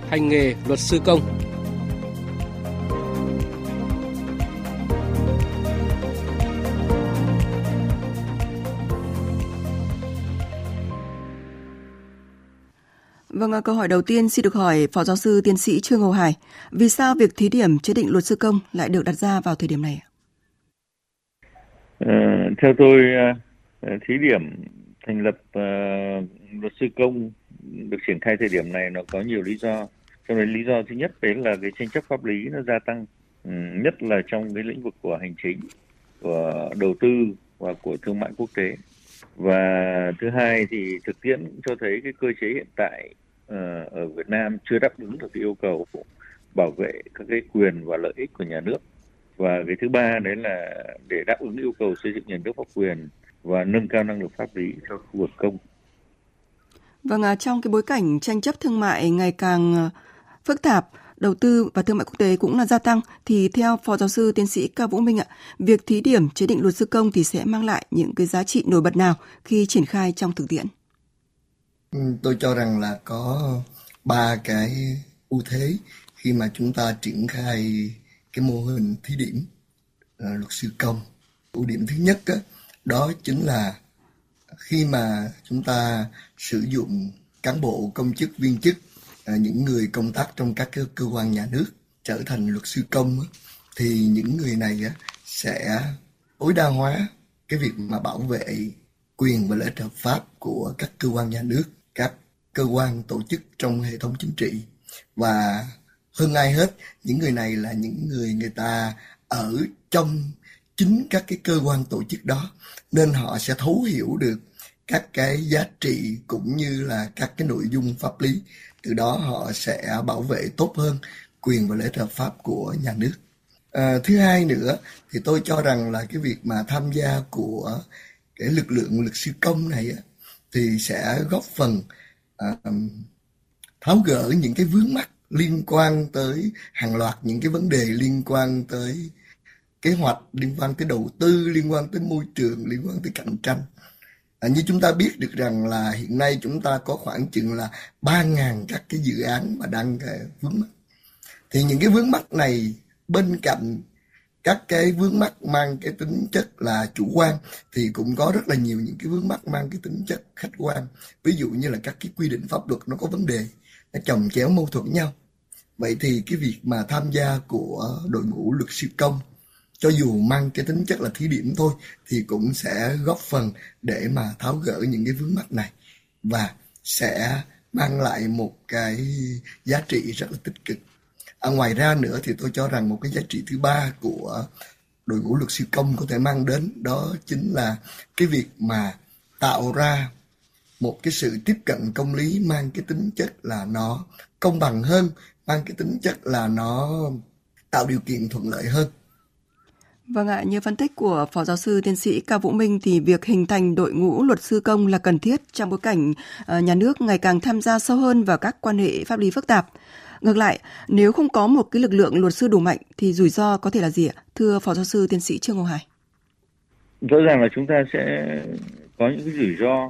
hành nghề luật sư công. Vâng, câu hỏi đầu tiên xin được hỏi Phó Giáo sư Tiến sĩ Trương Hồng Hải. Vì sao việc thí điểm chế định luật sư công lại được đặt ra vào thời điểm này? Theo tôi, thí điểm thành lập luật sư công được triển khai thời điểm này nó có nhiều lý do. Trong đấy lý do thứ nhất đấy là cái tranh chấp pháp lý nó gia tăng, nhất là trong cái lĩnh vực của hành chính, của đầu tư và của thương mại quốc tế. Và thứ hai thì thực tiễn cho thấy cái cơ chế hiện tại ở Việt Nam chưa đáp ứng được cái yêu cầu bảo vệ các cái quyền và lợi ích của nhà nước. Và cái thứ ba đấy là để đáp ứng yêu cầu xây dựng nhà nước pháp quyền và nâng cao năng lực pháp lý cho khu vực công. Vâng, trong cái bối cảnh tranh chấp thương mại ngày càng phức tạp, đầu tư và thương mại quốc tế cũng là gia tăng, thì theo Phó Giáo sư Tiến sĩ Cao Vũ Minh ạ, việc thí điểm chế định luật sư công thì sẽ mang lại những cái giá trị nổi bật nào khi triển khai trong thực tiễn? Tôi cho rằng là có 3 cái ưu thế khi mà chúng ta triển khai cái mô hình thí điểm luật sư công. Ưu điểm thứ nhất đó chính là khi mà chúng ta sử dụng cán bộ công chức viên chức, những người công tác trong các cơ quan nhà nước trở thành luật sư công thì những người này sẽ tối đa hóa cái việc mà bảo vệ quyền và lợi ích hợp pháp của các cơ quan nhà nước, các cơ quan tổ chức trong hệ thống chính trị. Và hơn ai hết, những người này là những người ta ở trong chính các cái cơ quan tổ chức đó, nên họ sẽ thấu hiểu được các cái giá trị cũng như là các cái nội dung pháp lý. Từ đó họ sẽ bảo vệ tốt hơn quyền và lợi ích hợp pháp của nhà nước. Thứ hai nữa thì tôi cho rằng là cái việc mà tham gia của cái lực lượng luật sư công này thì sẽ góp phần tháo gỡ những cái vướng mắc liên quan tới hàng loạt những cái vấn đề liên quan tới kế hoạch, liên quan tới đầu tư, liên quan tới môi trường, liên quan tới cạnh tranh. Như chúng ta biết được rằng là hiện nay chúng ta có khoảng chừng là 3.000 các cái dự án mà đang vướng mắc. Thì những cái vướng mắc này bên cạnh các cái vướng mắc mang cái tính chất là chủ quan thì cũng có rất là nhiều những cái vướng mắc mang cái tính chất khách quan. Ví dụ như là các cái quy định pháp luật nó có vấn đề, nó chồng chéo mâu thuẫn nhau. Vậy thì cái việc mà tham gia của đội ngũ luật sư công, cho dù mang cái tính chất là thí điểm thôi, thì cũng sẽ góp phần để mà tháo gỡ những cái vướng mắc này và sẽ mang lại một cái giá trị rất là tích cực. Ngoài ra nữa thì tôi cho rằng một cái giá trị thứ ba của đội ngũ luật sư công có thể mang đến đó chính là cái việc mà tạo ra một cái sự tiếp cận công lý mang cái tính chất là nó công bằng hơn, mang cái tính chất là nó tạo điều kiện thuận lợi hơn. Vâng ạ, như phân tích của Phó Giáo sư Tiến sĩ Cao Vũ Minh thì việc hình thành đội ngũ luật sư công là cần thiết trong bối cảnh nhà nước ngày càng tham gia sâu hơn vào các quan hệ pháp lý phức tạp. Ngược lại, nếu không có một cái lực lượng luật sư đủ mạnh thì rủi ro có thể là gì ạ? Thưa Phó Giáo sư Tiến sĩ Trương Hồng Hải. Rõ ràng là chúng ta sẽ có những cái rủi ro